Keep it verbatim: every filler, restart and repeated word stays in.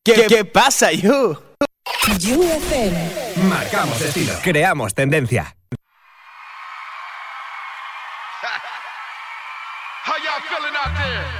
¿Qué, ¿Qué pasa, You? You F M. Marcamos estilo. Creamos tendencia. How y'all feeling out there?